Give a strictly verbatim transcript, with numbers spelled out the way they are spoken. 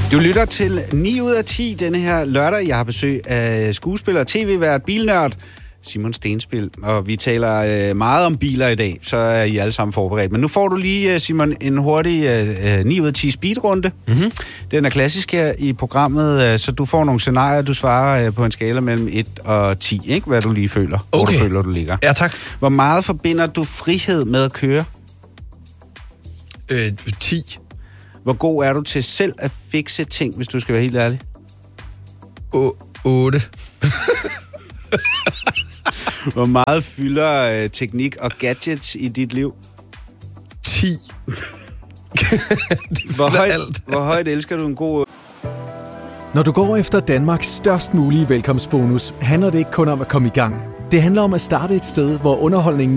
Du lytter til ni ud af ti denne her lørdag. Jeg har besøg af skuespiller og tv-vært, bilnørd Simon Stenspil, og vi taler øh, meget om biler i dag, så er I alle sammen forberedt. Men nu får du lige, Simon, en hurtig øh, ni ud af ti speedrunde. Mm-hmm. Den er klassisk her i programmet, øh, så du får nogle scenarier, du svarer øh, på en skala mellem et og ti, ikke? Hvad du lige føler, okay. Hvor du føler, du ligger. Ja, tak. Hvor meget forbinder du frihed med at køre? Øh, ti. Hvor god er du til selv at fikse ting, hvis du skal være helt ærlig? otte. Hvor meget fylder øh, teknik og gadgets i dit liv? ti. hvor, højt, hvor højt elsker du en god... Når du går efter Danmarks størst mulige velkomstbonus, handler det ikke kun om at komme i gang. Det handler om at starte et sted, hvor underholdningen